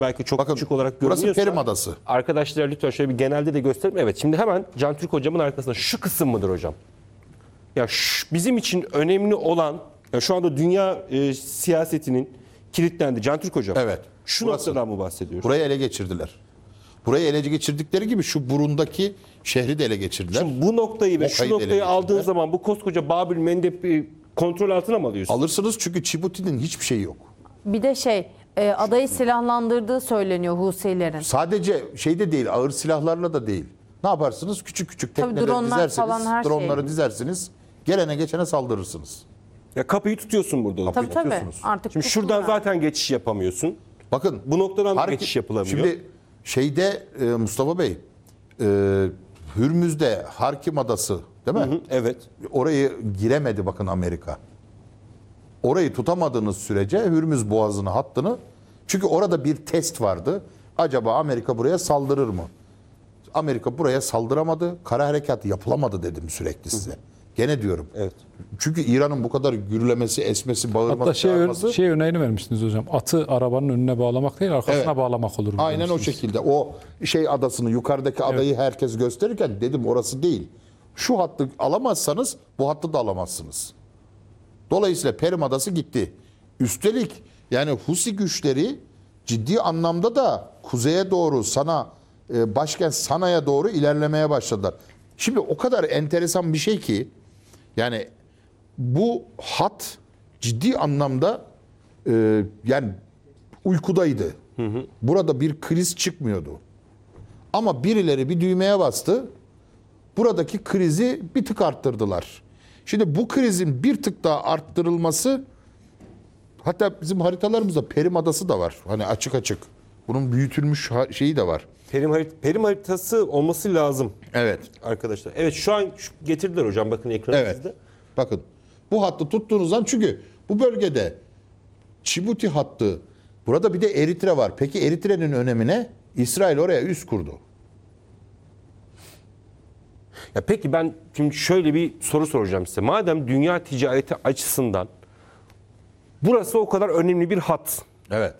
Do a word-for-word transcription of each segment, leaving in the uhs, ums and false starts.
belki çok Bakın, küçük olarak burası görünüyorsa. Perim Adası. Arkadaşlar lütfen şöyle bir genelde de gösterelim. Evet, şimdi hemen Can Türk hocamın arkasında şu kısım mıdır hocam? Ya şu, bizim için önemli olan, ya şu anda dünya e, siyasetinin kilitlendi. Can Türk hocam. Evet. Şu Burası. noktadan mı bahsediyoruz? Burayı ele geçirdiler. Burayı ele geçirdikleri gibi şu burundaki şehri de ele geçirdiler. Şimdi bu noktayı ve şu Moka'yı da ele noktayı aldığın geçirdiler. zaman bu koskoca Babül Mendeb e, kontrol altına mı alıyorsun? Alırsınız çünkü Cibuti'nin hiçbir şeyi yok. Bir de şey e, adayı silahlandırdığı söyleniyor Husilerin. Sadece şeyde değil, ağır silahlarla da değil. Ne yaparsınız? Küçük küçük Tabii tekneleri dronlar dizersiniz, falan her şey. dronları dizersiniz, gelene geçene saldırırsınız. Ya kapıyı tutuyorsun burada. Tabii tabii. tutuyorsunuz. Artık Şimdi tutun şuradan yani. zaten geçiş yapamıyorsun. Bakın Bu noktadan da Harki- geçiş yapılamıyor. Şimdi şeyde e, Mustafa Bey, e, Hürmüz'de Harkim Adası değil mi? Hı, evet. Orayı giremedi bakın Amerika. Orayı tutamadığınız sürece Hürmüz Boğazı'nı, hattını, çünkü orada bir test vardı. Acaba Amerika buraya saldırır mı? Amerika buraya saldıramadı. Kara harekat yapılamadı dedim sürekli size. Gene diyorum. Evet. Çünkü İran'ın bu kadar gürlemesi, esmesi, bağırması, Hatta şey, çağırması, şey örneğini vermiştiniz hocam. Atı arabanın önüne bağlamak değil, arkasına Evet. bağlamak olur. aynen o demiştiniz. şekilde. O şey adasını, yukarıdaki adayı herkes gösterirken dedim orası değil. Şu hattı alamazsanız bu hattı da alamazsınız. Dolayısıyla Perim Adası gitti. Üstelik yani Husi güçleri ciddi anlamda da kuzeye doğru, Sana, e, başkent Sana'ya doğru ilerlemeye başladılar. Şimdi o kadar enteresan bir şey ki, yani bu hat ciddi anlamda e, yani uykudaydı. Burada bir kriz çıkmıyordu. Ama birileri bir düğmeye bastı. Buradaki krizi bir tık arttırdılar. Şimdi bu krizin bir tık daha arttırılması, hatta bizim haritalarımızda Perim Adası da var. Hani açık açık. Bunun büyütülmüş ha- şeyi de var. Perim, harit- Perim haritası olması lazım Evet. arkadaşlar. Evet, şu an şu- getirdiler hocam, bakın ekranı Evet. sizde. Bakın bu hattı tuttuğunuzdan, çünkü bu bölgede Cibuti hattı, burada bir de Eritre var. Peki Eritre'nin önemi ne? İsrail oraya üs kurdu. Ya peki ben şimdi şöyle bir soru soracağım size. Madem dünya ticareti açısından burası o kadar önemli bir hat. Evet.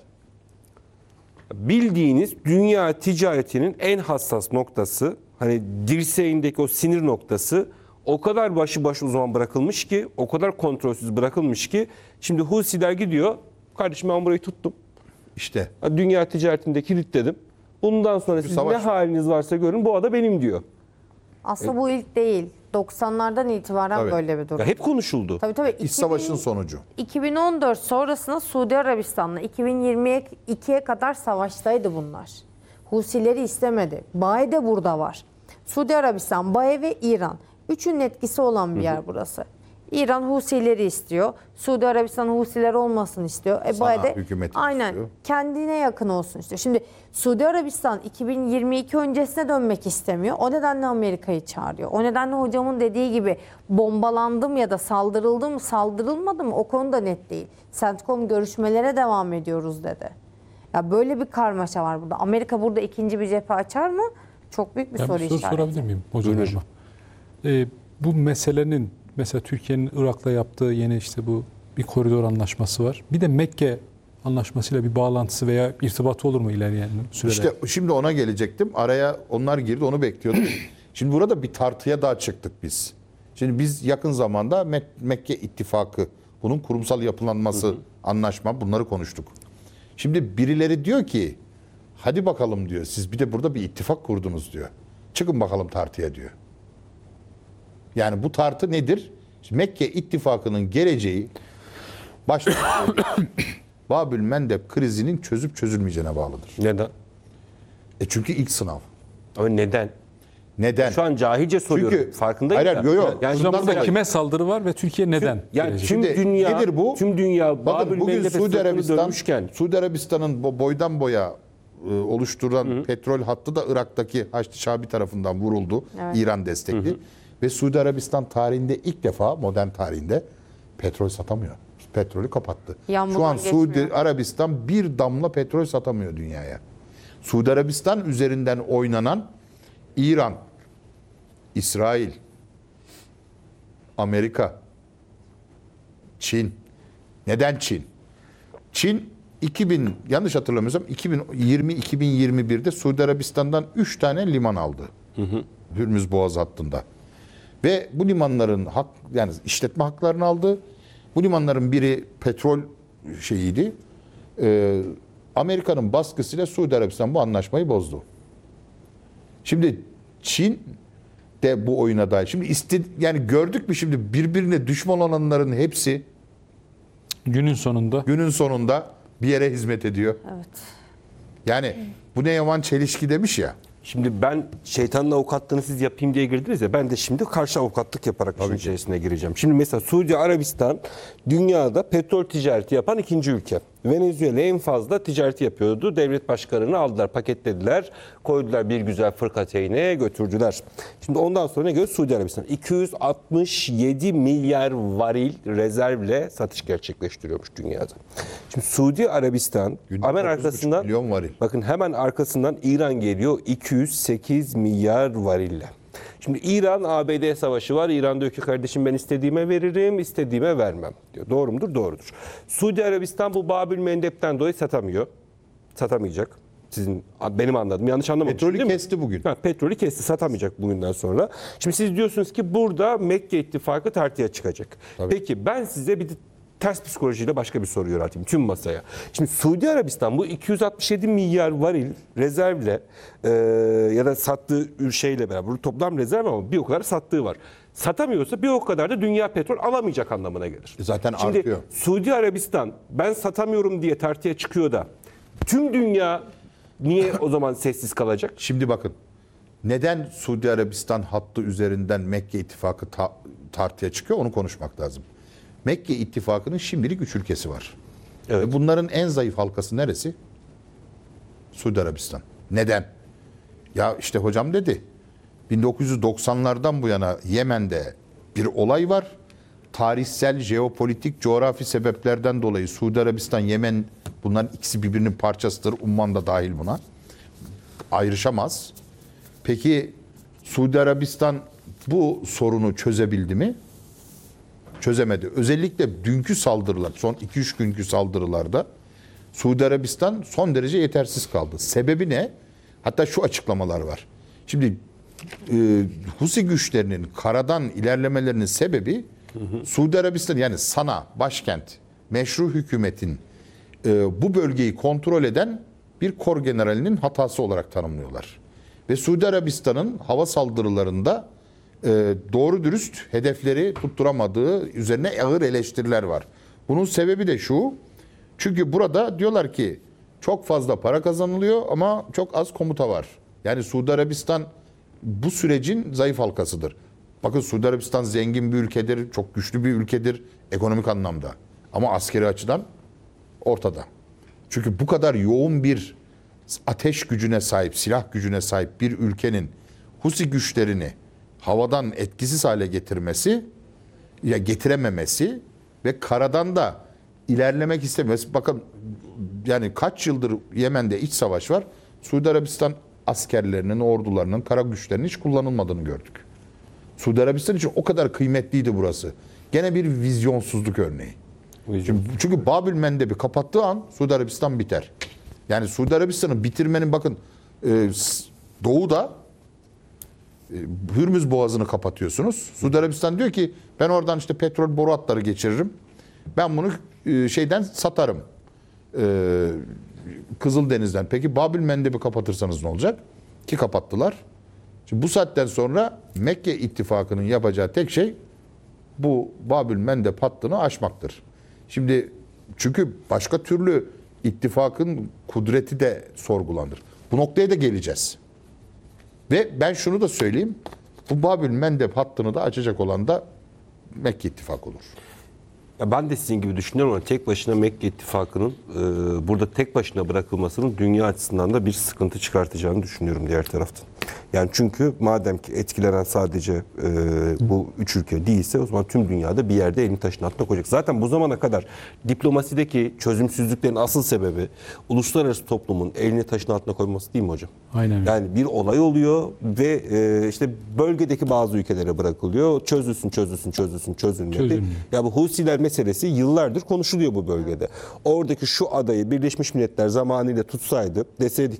Bildiğiniz dünya ticaretinin en hassas noktası, hani dirseğindeki o sinir noktası o kadar başı baş o zaman bırakılmış ki, o kadar kontrolsüz bırakılmış ki, şimdi Husiler gidiyor, kardeşim ben burayı tuttum. İşte Dünya ticaretinde kilitledim. Bundan sonra siz savaş- ne haliniz varsa görün, bu ada benim diyor. Aslında bu ilk değil. doksanlardan itibaren Tabii. böyle bir durum. Ya hep konuşuldu. Tabii tabii. iç savaşın sonucu. iki bin on dört sonrasında Suudi Arabistan'la iki bin yirmi ikiye kadar savaştaydı bunlar. Husileri istemedi. Bae de burada var. Suudi Arabistan, Bae ve İran. Üçünün etkisi olan bir yer burası. İran Husileri istiyor. Suudi Arabistan Husiler olmasın istiyor. E, Bae de hükümeti aynen istiyor. kendine yakın olsun istiyor. Şimdi Suudi Arabistan iki bin yirmi iki öncesine dönmek istemiyor. O nedenle Amerika'yı çağırıyor. O nedenle hocamın dediği gibi bombalandım ya da saldırıldım mı saldırılmadı mı o konuda net değil. CENTCOM görüşmelere devam ediyoruz dedi. Ya böyle bir karmaşa var burada. Amerika burada ikinci bir cephe açar mı? Çok büyük bir Ben soru bir soru işareti. sorabilir miyim hocam? Buyurun hocam. Ee, bu meselenin mesela Türkiye'nin Irak'la yaptığı yeni işte bu bir koridor anlaşması var. Bir de Mekke anlaşmasıyla bir bağlantısı veya irtibatı olur mu ilerleyen sürede? İşte şimdi ona gelecektim. Araya onlar girdi, onu bekliyordum. Şimdi burada bir tartıya daha çıktık biz. Şimdi biz yakın zamanda Mek- Mekke ittifakı, bunun kurumsal yapılanması, anlaşma, bunları konuştuk. Şimdi birileri diyor ki, hadi bakalım diyor, siz bir de burada bir ittifak kurdunuz diyor. Çıkın bakalım tartıya diyor. Yani bu tartı nedir? Şimdi Mekke ittifakının geleceği başta Babül Mendeb krizinin çözüp çözülmeyeceğine bağlıdır. Neden? E çünkü ilk sınav. Ama neden? Neden? Şu an cahilce soruyorum. Çünkü- Farkındayım. Hayır, da. hayır, yo, yo. Yani Hocam Bundan burada dolayı- kime saldırı var ve Türkiye neden? yani gelecek? tüm Şimdi dünya, nedir bu? tüm dünya Bakın Babül bugün Mendeb'e Suudi sırtını Arabistan, dönmüşken Suudi Arabistan'ın bu boydan boya e, oluşturan petrol hattı da Irak'taki Haçlı Şabi tarafından vuruldu. Evet. İran destekli. Ve Suudi Arabistan tarihinde ilk defa, modern tarihinde petrol satamıyor. Petrolü kapattı. Yağmurlar Şu an geçmiyor. Suudi Arabistan bir damla petrol satamıyor dünyaya. Suudi Arabistan üzerinden oynanan İran, İsrail, Amerika, Çin. Neden Çin? Çin iki bin yanlış hatırlamıyorsam iki bin yirmi iki bin yirmi birde Suudi Arabistan'dan üç tane liman aldı. Hı hı. Hürmüz Boğazı hattında. Ve bu limanların hak yani işletme haklarını aldı. Bu limanların biri petrol şeyiydi. Ee, Amerika'nın baskısıyla Suudi Arabistan bu anlaşmayı bozdu. Şimdi Çin de bu oyuna dahil. Şimdi iste, yani gördük mü şimdi birbirine düşman olanların hepsi Günün sonunda günün sonunda bir yere hizmet ediyor. Evet. Yani bu ne yaman çelişki demiş ya. Şimdi ben şeytanın avukatlığını siz yapayım diye girdiniz ya, ben de şimdi karşı avukatlık yaparak işin içerisine gireceğim. Şimdi mesela Suudi Arabistan dünyada petrol ticareti yapan ikinci ülke. Venezuela en fazla ticareti yapıyordu. Devlet başkanını aldılar, paketlediler, koydular bir güzel fırkateyneye götürdüler. Şimdi ondan sonra ne görüyoruz? Suudi Arabistan iki yüz altmış yedi milyar varil rezervle satış gerçekleştiriyormuş dünyada. Şimdi Suudi Arabistan Günde hemen otuz buçuk arkasından milyon varil. bakın hemen arkasından İran geliyor iki yüz sekiz milyar varille. Şimdi İran A B D savaşı var. İran diyor ki kardeşim ben istediğime veririm, istediğime vermem diyor. Doğru mudur? Doğrudur. Suudi Arabistan bu Babül Mendeb'ten dolayı satamıyor. Satamayacak. Sizin benim anladığım yanlış anlamamışım Petrolü değil mi? kesti bugün. Ha, petrolü kesti, satamayacak bugünden sonra. Şimdi siz diyorsunuz ki burada Mekke ittifakı tartıya çıkacak. Tabii. Peki ben size bir de ters psikolojiyle başka bir soru yönelteyim tüm masaya. Şimdi Suudi Arabistan bu iki yüz altmış yedi milyar varil rezervle e, ya da sattığı şeyle beraber toplam rezerv ama bir o kadar sattığı var. Satamıyorsa bir o kadar da dünya petrol alamayacak anlamına gelir. Zaten Şimdi artıyor. Suudi Arabistan ben satamıyorum diye tartıya çıkıyor da tüm dünya niye o zaman sessiz kalacak? Şimdi bakın. Neden Suudi Arabistan hattı üzerinden Mekke ittifakı ta- tartıya çıkıyor onu konuşmak lazım. Mekke ittifakının şimdilik üç ülkesi var. Evet. Ve bunların en zayıf halkası neresi? Suudi Arabistan. Neden? Ya işte hocam dedi. bin dokuz yüz doksanlardan bu yana Yemen'de bir olay var. Tarihsel, jeopolitik, coğrafi sebeplerden dolayı Suudi Arabistan, Yemen bunların ikisi birbirinin parçasıdır. Umman da dahil buna. Ayrışamaz. Peki Suudi Arabistan bu sorunu çözebildi mi? Çözemedi. Özellikle dünkü saldırılar, son iki üç günkü saldırılarda Suudi Arabistan son derece yetersiz kaldı. Sebebi ne? Hatta şu açıklamalar var. Şimdi e, Husi güçlerinin karadan ilerlemelerinin sebebi hı hı. Suudi Arabistan yani Sana başkent meşru hükümetin e, bu bölgeyi kontrol eden bir kor generalinin hatası olarak tanımlıyorlar. Ve Suudi Arabistan'ın hava saldırılarında e, doğru dürüst hedefleri tutturamadığı üzerine ağır eleştiriler var. Bunun sebebi de şu. Çünkü burada diyorlar ki çok fazla para kazanılıyor ama çok az komuta var. Yani Suudi Arabistan bu sürecin zayıf halkasıdır. Bakın Suudi Arabistan zengin bir ülkedir, çok güçlü bir ülkedir ekonomik anlamda. Ama askeri açıdan ortada. Çünkü bu kadar yoğun bir ateş gücüne sahip, silah gücüne sahip bir ülkenin Husi güçlerini havadan etkisiz hale getirmesi, ya getirememesi ve karadan da ilerlemek istemesi. Bakın yani kaç yıldır Yemen'de iç savaş var. Suudi Arabistan askerlerinin, ordularının, kara güçlerinin hiç kullanılmadığını gördük. Suudi Arabistan için o kadar kıymetliydi burası. Gene bir vizyonsuzluk örneği. Çünkü, çünkü Babül Mendeb'i kapattığı an Suudi Arabistan biter. Yani Suudi Arabistan'ı bitirmenin bakın e, doğuda e, Hürmüz Boğazı'nı kapatıyorsunuz. Suudi Arabistan diyor ki ben oradan işte petrol boru hatları geçiririm. Ben bunu e, şeyden satarım. E, Kızıldeniz'den. Peki Babül Mendeb'i kapatırsanız ne olacak? Ki kapattılar. Şimdi bu saatten sonra Mekke ittifakının yapacağı tek şey bu Babül Mendeb hattını aşmaktır. Şimdi çünkü başka türlü ittifakın kudreti de sorgulanır. Bu noktaya da geleceğiz. Ve ben şunu da söyleyeyim. Bu Babül Mendeb hattını da açacak olan da Mekke ittifakı olur. Ya ben de sizin gibi düşünüyorum ama tek başına Mekke ittifakının e, burada tek başına bırakılmasının dünya açısından da bir sıkıntı çıkartacağını düşünüyorum diğer taraftan. Yani çünkü madem ki etkilenen sadece e, bu üç ülke değilse o zaman tüm dünyada bir yerde elini taşın altına koyacak. Zaten bu zamana kadar diplomasideki çözümsüzlüklerin asıl sebebi uluslararası toplumun elini taşın altına koyması değil mi hocam? Aynen öyle. Yani bir olay oluyor ve e, işte bölgedeki bazı ülkelere bırakılıyor. Çözülsün, çözülsün, çözülsün, çözülmedi. Çözülmüyor. Ya bu Husiler meselesi yıllardır konuşuluyor bu bölgede. Oradaki şu adayı Birleşmiş Milletler zamanıyla tutsaydı, deseydi ki